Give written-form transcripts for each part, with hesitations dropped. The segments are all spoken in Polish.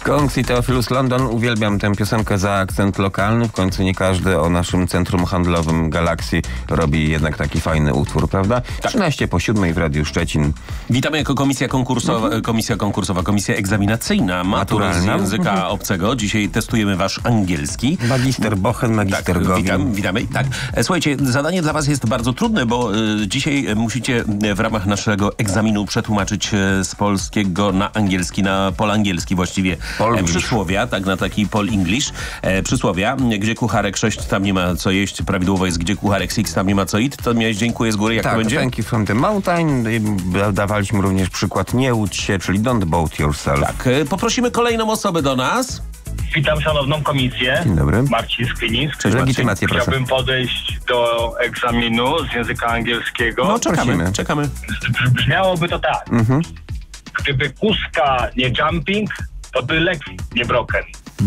Skonks i Theophilus London. Uwielbiam tę piosenkę za akcent lokalny. W końcu nie każdy o naszym centrum handlowym Galaxy robi jednak taki fajny utwór, prawda? Tak. 13:07 w Radiu Szczecin. Witamy jako komisja konkursowa, komisja egzaminacyjna, matura z języka obcego. Dzisiaj testujemy wasz angielski. Magister Bochen, magister Gowin. Witamy. Tak. Słuchajcie, zadanie dla was jest bardzo trudne, bo dzisiaj musicie w ramach naszego egzaminu przetłumaczyć z polskiego na angielski, na polangielski właściwie przysłowia, tak, na taki Pol English. Przysłowia, gdzie kucharek 6, tam nie ma co jeść, prawidłowo jest, gdzie kucharek 6, tam nie ma co iść. To miałeś dziękuję z góry, jak tak, to będzie? Thank you from the mountain. Dawaliśmy również przykład nie łudź się, czyli don't boat yourself. Tak, poprosimy kolejną osobę do nas. Witam szanowną komisję. Dzień dobry. Marcin Sklińsk. Cześć, legitymację proszę. Chciałbym podejść do egzaminu z języka angielskiego. No czekamy. Brzmiałoby to tak. Gdyby kuska nie jumping, to by leg nie broken.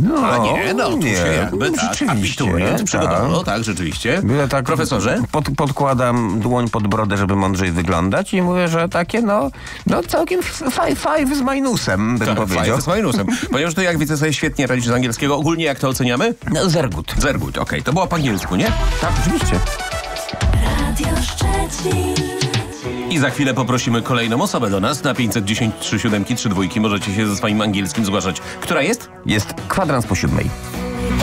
Rzeczywiście. Przygotowo, tak, rzeczywiście. Tak, profesorze? Podkładam dłoń pod brodę, żeby mądrzej wyglądać i mówię, że takie no całkiem five z minusem, bym powiedział. Five z minusem. Ponieważ ty, jak widzę, sobie świetnie radzisz z angielskiego. Ogólnie jak to oceniamy? No, zergut. Zergut, okej. To było po angielsku, nie? Tak, oczywiście. Radio Szczecin. I za chwilę poprosimy kolejną osobę do nas na 510 37 32. Możecie się ze swoim angielskim zgłaszać. Która jest? Jest 7:15.